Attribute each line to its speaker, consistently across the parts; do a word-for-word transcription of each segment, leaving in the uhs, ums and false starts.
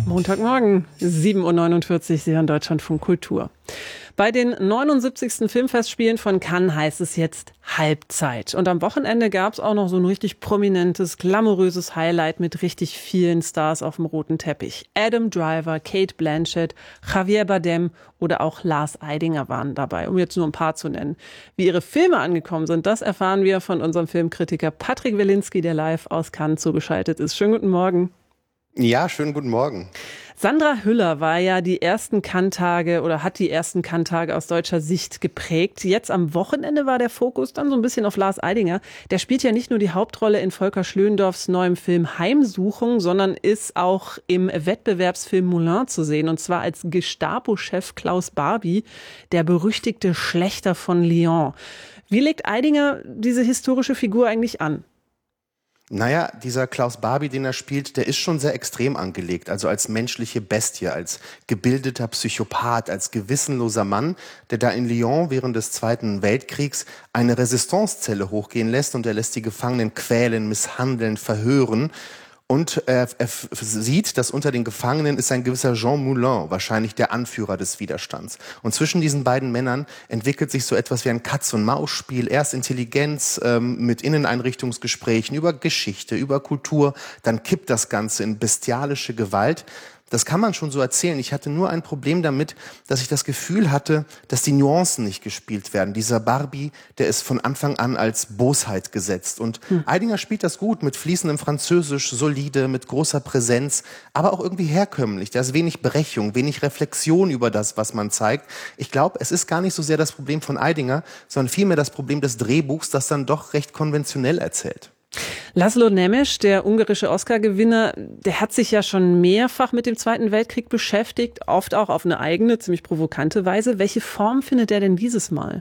Speaker 1: Montagmorgen, sieben Uhr neunundvierzig, Sie hören Deutschlandfunk Kultur. Bei den neunundsiebzigsten Filmfestspielen von Cannes heißt es jetzt Halbzeit. Und am Wochenende gab es auch noch so ein richtig prominentes, glamouröses Highlight mit richtig vielen Stars auf dem roten Teppich. Adam Driver, Cate Blanchett, Javier Bardem oder auch Lars Eidinger waren dabei, um jetzt nur ein paar zu nennen. Wie ihre Filme angekommen sind, das erfahren wir von unserem Filmkritiker Patrick Wilinski, der live aus Cannes zugeschaltet ist. Schönen guten Morgen.
Speaker 2: Ja, schönen guten Morgen.
Speaker 1: Sandra Hüller war ja die ersten Cannes-Tage oder hat die ersten Cannes-Tage aus deutscher Sicht geprägt. Jetzt am Wochenende war der Fokus dann so ein bisschen auf Lars Eidinger. Der spielt ja nicht nur die Hauptrolle in Volker Schlöndorffs neuem Film Heimsuchung, sondern ist auch im Wettbewerbsfilm Moulin zu sehen. Und zwar als Gestapo-Chef Klaus Barbie, der berüchtigte Schlächter von Lyon. Wie legt Eidinger diese historische Figur eigentlich an?
Speaker 2: Naja, dieser Klaus Barbie, den er spielt, der ist schon sehr extrem angelegt. Also als menschliche Bestie, als gebildeter Psychopath, als gewissenloser Mann, der da in Lyon während des Zweiten Weltkriegs eine Resistancezelle hochgehen lässt und er lässt die Gefangenen quälen, misshandeln, verhören. Und er, er sieht, dass unter den Gefangenen ist ein gewisser Jean Moulin, wahrscheinlich der Anführer des Widerstands. Und zwischen diesen beiden Männern entwickelt sich so etwas wie ein Katz-und-Maus-Spiel. Erst Intelligenz ähm, mit Inneneinrichtungsgesprächen über Geschichte, über Kultur. Dann kippt das Ganze in bestialische Gewalt. Das kann man schon so erzählen. Ich hatte nur ein Problem damit, dass ich das Gefühl hatte, dass die Nuancen nicht gespielt werden. Dieser Barbie, der ist von Anfang an als Bosheit gesetzt. Und hm. Eidinger spielt das gut, mit fließendem Französisch, solide, mit großer Präsenz, aber auch irgendwie herkömmlich. Da ist wenig Brechung, wenig Reflexion über das, was man zeigt. Ich glaube, es ist gar nicht so sehr das Problem von Eidinger, sondern vielmehr das Problem des Drehbuchs, das dann doch recht konventionell erzählt.
Speaker 1: Laszlo Nemes, der ungarische Oscar-Gewinner, der hat sich ja schon mehrfach mit dem Zweiten Weltkrieg beschäftigt, oft auch auf eine eigene, ziemlich provokante Weise. Welche Form findet er denn dieses Mal?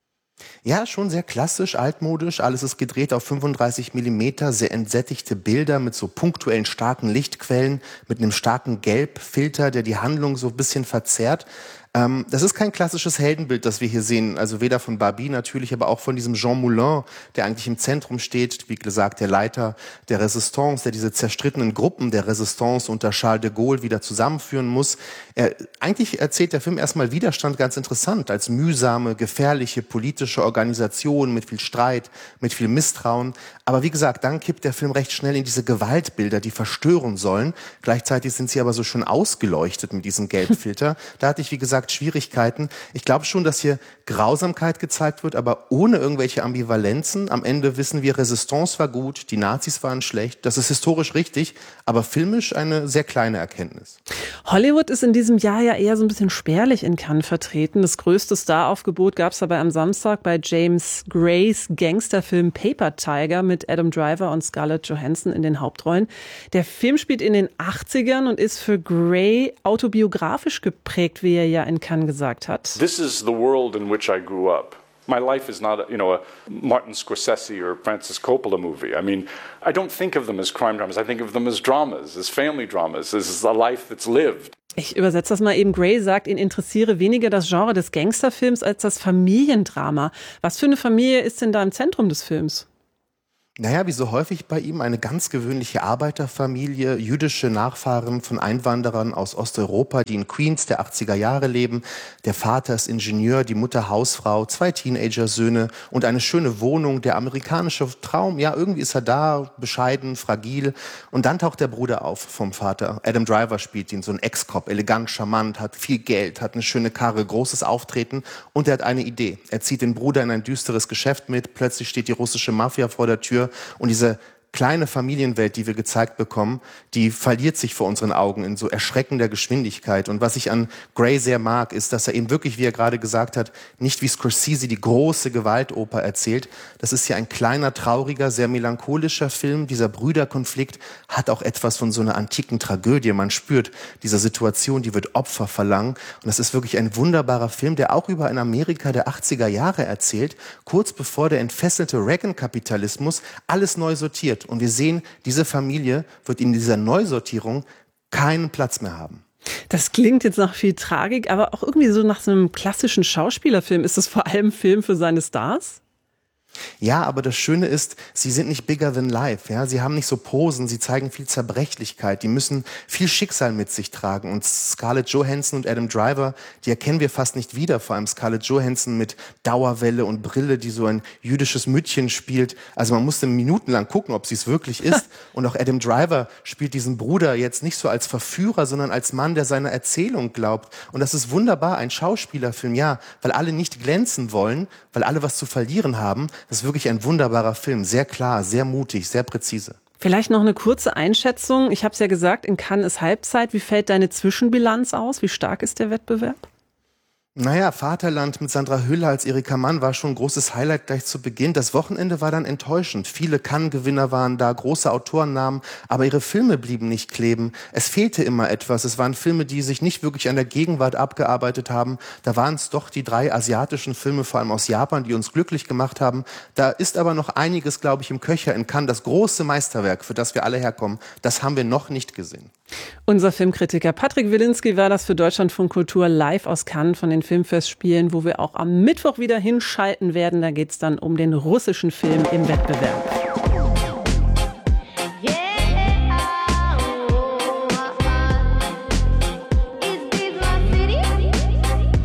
Speaker 2: Ja, schon sehr klassisch, altmodisch. Alles ist gedreht auf fünfunddreißig Millimeter, sehr entsättigte Bilder mit so punktuellen starken Lichtquellen, mit einem starken Gelbfilter, der die Handlung so ein bisschen verzerrt. Ähm, das ist kein klassisches Heldenbild, das wir hier sehen. Also weder von Barbie natürlich, aber auch von diesem Jean Moulin, der eigentlich im Zentrum steht. Wie gesagt, der Leiter der Resistance, der diese zerstrittenen Gruppen der Resistance unter Charles de Gaulle wieder zusammenführen muss. Er, eigentlich erzählt der Film erstmal Widerstand ganz interessant, als mühsame, gefährliche politische Organisation mit viel Streit, mit viel Misstrauen. Aber wie gesagt, dann kippt der Film recht schnell in diese Gewaltbilder, die verstören sollen. Gleichzeitig sind sie aber so schön ausgeleuchtet mit diesem Gelbfilter. Da hatte ich, wie gesagt, Schwierigkeiten. Ich glaube schon, dass hier Grausamkeit gezeigt wird, aber ohne irgendwelche Ambivalenzen. Am Ende wissen wir, Resistance war gut, die Nazis waren schlecht. Das ist historisch richtig, aber filmisch eine sehr kleine Erkenntnis.
Speaker 1: Hollywood ist in diesem Jahr ja eher so ein bisschen spärlich in Cannes vertreten. Das größte Staraufgebot gab es dabei am Samstag bei James Grays Gangsterfilm Paper Tiger mit Adam Driver und Scarlett Johansson in den Hauptrollen. Der Film spielt in den achtzigern und ist für Gray autobiografisch geprägt, wie er ja in Cannes gesagt hat.
Speaker 3: This is the world in which I grew up. My life is not, you know, a Martin Scorsese or Francis Coppola movie. I mean, I don't think of them as crime dramas. I think of them as dramas, as family dramas, as a life that's lived.
Speaker 1: Ich übersetze das mal eben. Gray sagt, ihn interessiere weniger das Genre des Gangsterfilms als das Familiendrama. Was für eine Familie ist denn da im Zentrum des Films?
Speaker 2: Naja, wie so häufig bei ihm eine ganz gewöhnliche Arbeiterfamilie, jüdische Nachfahren von Einwanderern aus Osteuropa, die in Queens der achtziger Jahre leben. Der Vater ist Ingenieur, die Mutter Hausfrau, zwei Teenager-Söhne und eine schöne Wohnung. Der amerikanische Traum, ja, irgendwie ist er da, bescheiden, fragil. Und dann taucht der Bruder auf vom Vater. Adam Driver spielt ihn, so ein Ex-Cop, elegant, charmant, hat viel Geld, hat eine schöne Karre, großes Auftreten und er hat eine Idee. Er zieht den Bruder in ein düsteres Geschäft mit, plötzlich steht die russische Mafia vor der Tür. Und diese kleine Familienwelt, die wir gezeigt bekommen, die verliert sich vor unseren Augen in so erschreckender Geschwindigkeit. Und was ich an Gray sehr mag, ist, dass er eben wirklich, wie er gerade gesagt hat, nicht wie Scorsese die große Gewaltoper erzählt. Das ist ja ein kleiner, trauriger, sehr melancholischer Film. Dieser Brüderkonflikt hat auch etwas von so einer antiken Tragödie. Man spürt diese Situation, die wird Opfer verlangen. Und das ist wirklich ein wunderbarer Film, der auch über ein Amerika der achtziger Jahre erzählt, kurz bevor der entfesselte Reagan-Kapitalismus alles neu sortiert. Und wir sehen, diese Familie wird in dieser Neusortierung keinen Platz mehr haben.
Speaker 1: Das klingt jetzt nach viel Tragik, aber auch irgendwie so nach so einem klassischen Schauspielerfilm. Ist das vor allem ein Film für seine Stars?
Speaker 2: Ja, aber das Schöne ist, sie sind nicht bigger than life. Ja? Sie haben nicht so Posen, sie zeigen viel Zerbrechlichkeit. Die müssen viel Schicksal mit sich tragen. Und Scarlett Johansson und Adam Driver, die erkennen wir fast nicht wieder. Vor allem Scarlett Johansson mit Dauerwelle und Brille, die so ein jüdisches Müttchen spielt. Also man musste minutenlang gucken, ob sie es wirklich ist. Und auch Adam Driver spielt diesen Bruder jetzt nicht so als Verführer, sondern als Mann, der seiner Erzählung glaubt. Und das ist wunderbar, ein Schauspielerfilm, ja, weil alle nicht glänzen wollen, weil alle was zu verlieren haben. Das ist wirklich ein wunderbarer Film, sehr klar, sehr mutig, sehr präzise.
Speaker 1: Vielleicht noch eine kurze Einschätzung. Ich habe es ja gesagt, in Cannes ist Halbzeit. Wie fällt deine Zwischenbilanz aus? Wie stark ist der Wettbewerb?
Speaker 2: Naja, Vaterland mit Sandra Hüller als Erika Mann war schon ein großes Highlight gleich zu Beginn. Das Wochenende war dann enttäuschend. Viele Cannes-Gewinner waren da, große Autorennamen, aber ihre Filme blieben nicht kleben. Es fehlte immer etwas. Es waren Filme, die sich nicht wirklich an der Gegenwart abgearbeitet haben. Da waren es doch die drei asiatischen Filme, vor allem aus Japan, die uns glücklich gemacht haben. Da ist aber noch einiges, glaube ich, im Köcher in Cannes. Das große Meisterwerk, für das wir alle herkommen, das haben wir noch nicht gesehen.
Speaker 1: Unser Filmkritiker Patrick Wilinski war das für Deutschlandfunk Kultur live aus Cannes von den Filmfestspielen, wo wir auch am Mittwoch wieder hinschalten werden. Da geht es dann um den russischen Film im Wettbewerb.